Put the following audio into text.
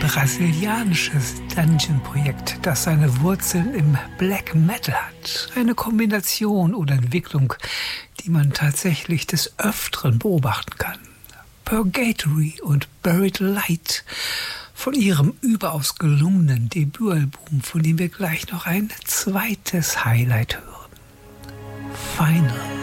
brasilianisches Dungeon-Projekt, das seine Wurzeln im Black Metal hat. Eine Kombination oder Entwicklung, die man tatsächlich des Öfteren beobachten kann. Purgatory und Buried Light von ihrem überaus gelungenen Debütalbum, von dem wir gleich noch ein zweites Highlight hören. Final.